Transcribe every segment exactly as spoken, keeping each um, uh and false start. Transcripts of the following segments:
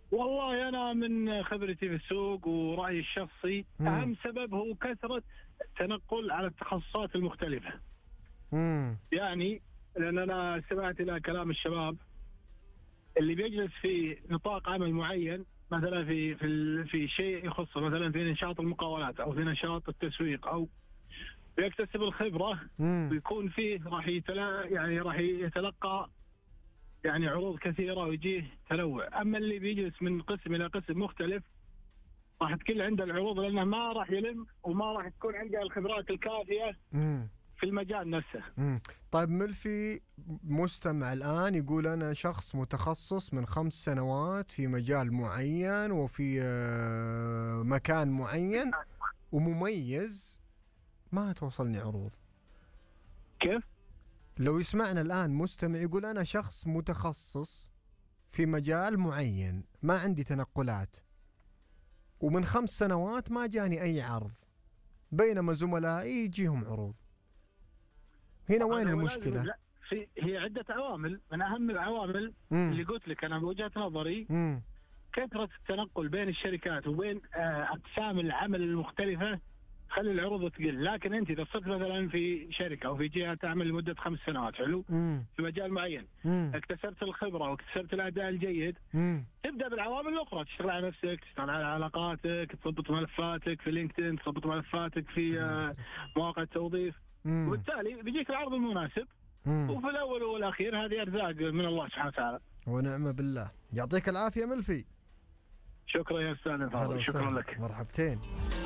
والله أنا من خبرتي في السوق ورأيي الشخصي مم. أهم سبب هو كثرة التنقل على التخصصات المختلفة. امم يعني لأن أنا سمعت إلى كلام الشباب اللي بيجلس في نطاق عمل معين، مثلا في في ال- في شيء يخصه، مثلا في نشاط المقاولات أو في نشاط التسويق، أو بيكتسب الخبرة امم ويكون فيه راح يتلا يعني راح يتلقى يعني عروض كثيرة ويجيه تنوع. أما اللي بيجلس من قسم إلى قسم مختلف راح تكون عنده العروض، لأنه ما راح يلم وما راح تكون عنده الخبرات الكافية امم في المجال نفسه. امم طيب ملفي، مستمع الآن يقول أنا شخص متخصص من خمس سنوات في مجال معين وفي آه، مكان معين ومميز، ما توصلني عروض. كيف؟ لو يسمعنا الآن مستمع يقول أنا شخص متخصص في مجال معين، ما عندي تنقلات، ومن خمس سنوات ما جاني أي عرض، بينما زملائي يجيهم عروض. هنا وين طبعاً هو لازم، المشكلة؟ لا، في هي عدة عوامل. من أهم العوامل مم. اللي قلت لك أنا بوجهة نظري مم. كثرة التنقل بين الشركات وبين آه، أقسام العمل المختلفة خلي العروض تقل. لكن أنت إذا صرت مثلا في شركة أو في جهة تعمل لمدة خمس سنوات، حلو، مم. في مجال معين، مم. اكتسبت الخبرة واكتسبت الأداء الجيد، مم. تبدأ بالعوامل الأخرى، تشتغل على نفسك، تشتغل على علاقاتك، تضبط ملفاتك في لينكدين، تضبط ملفاتك في آه، مواقع التوظيف، مم. وبالتالي بيجيك العرض المناسب. مم. وفي الأول والأخير هذه أرزاق من الله سبحانه وتعالى. ونعم بالله. يعطيك العافية ملفي. شكرا يا أستاذ هلا فاضل، شكرا وسهلا، لك. مرحبتين.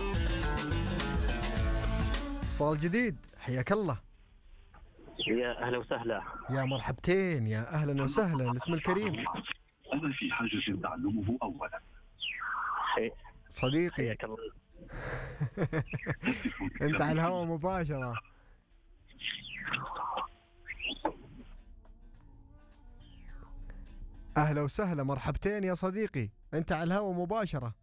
اتصال جديد، حياك الله. يا أهلا وسهلا. يا مرحبتين، يا أهلا وسهلا، الاسم الكريم. أنا في حاجة تعلمه أولا. حي- صديقي حياك الله. انت على الهواء مباشرة. أهلا وسهلا، مرحبتين يا صديقي، انت على الهواء مباشرة.